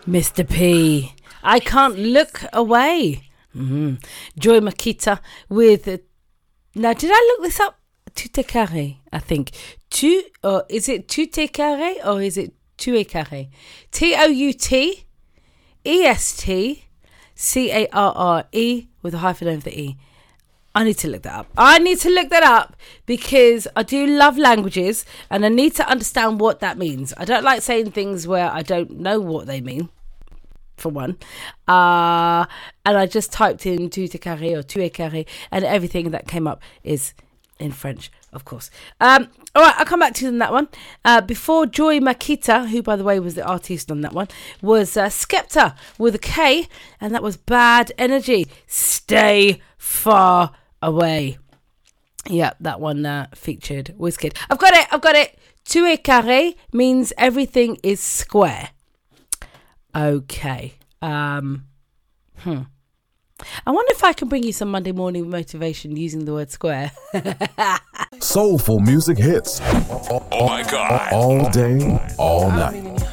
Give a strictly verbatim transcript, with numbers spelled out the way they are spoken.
Mister P. I can't look away. Mm-hmm. Joy Makita with... Uh, now, did I look this up? Tout est carré, I think. Tu, or is it tout est carré or is it tout est carré? T O U T E S T C A R R E with a hyphen over the E. I need to look that up. I need to look that up because I do love languages and I need to understand what that means. I don't like saying things where I don't know what they mean, for one. Uh, and I just typed in tout est carré or tout est carré and everything that came up is in French, of course. Um, all right, I'll come back to you on that one. Uh, before Joy Makita, who, by the way, was the artist on that one, was uh, Skepta with a K, and that was Bad Energy. Stay far away. Yeah, that one uh, featured Wizkid. I've got it, I've got it. Tout est carré means everything is square. Okay. Um, hmm. I wonder if I can bring you some Monday morning motivation using the word square. Soulful music hits. Oh, oh my God. All day, all night.